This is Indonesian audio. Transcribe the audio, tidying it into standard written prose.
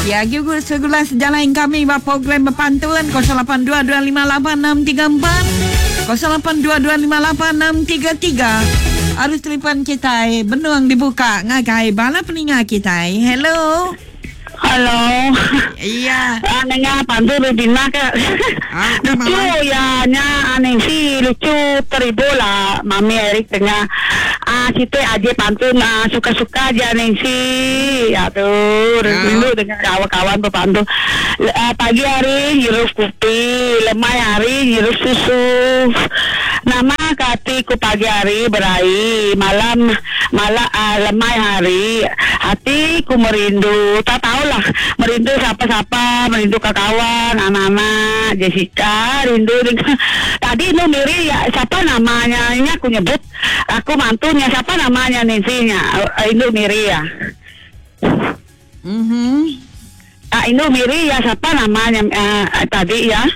Ya, juga segelas jalan kami program berpantun 0822586634 0822586633. Harus telefon kita benuang dibuka ngakai bala peninga kita. Hello. Halo. Iya. Anehnya pantun Rudina ke. Lucu ya nya aneh sih lucu teribu lah Mami Erik tengah. Situ aja pantun suka-suka aja aneh sih. Aduh, dulu dengan kawan-kawan berpantun. Pagi hari hirup kopi, lemai hari hirup susu. Nama katiku pagi hari berai, malam lemai hari hatiku merindu. Tak tahulah merindu siapa-siapa, merindu ke kawan, anak-anak, Jessica, rindu tadi itu Miri ya, siapa namanya ini aku nyebut, aku mantunya siapa namanya Ninsinya, Indo Miri ya. Indo Miri ya siapa namanya tadi ya.